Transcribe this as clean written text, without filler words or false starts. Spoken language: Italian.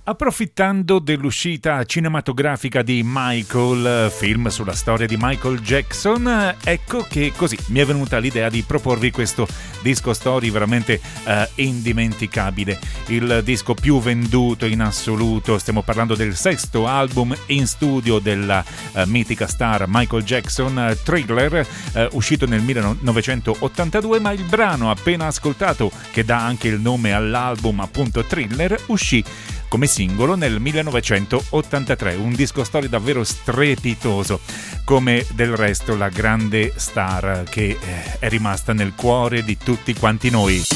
Approfittando dell'uscita cinematografica di Michael, film sulla storia di Michael Jackson, ecco che così mi è venuta l'idea di proporvi questo disco story veramente indimenticabile, il disco più venduto in assoluto. Stiamo parlando del sesto album in studio della mitica star Michael Jackson, Thriller, uscito nel 1982, ma il brano appena ascoltato, che dà anche il nome all'album, appunto Thriller, uscì come singolo nel 1983, un disco story davvero strepitoso, come del resto la grande star che è rimasta nel cuore di tutti quanti noi.